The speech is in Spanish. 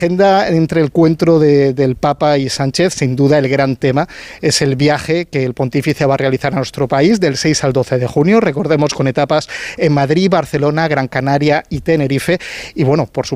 agenda entre el encuentro del Papa y Sánchez, sin duda el gran tema es el viaje que el pontífice va a realizar a nuestro país del 6 al 12 de junio. Recordemos, con etapas en Madrid, Barcelona, Gran Canaria y Tenerife. Y bueno, por supuesto,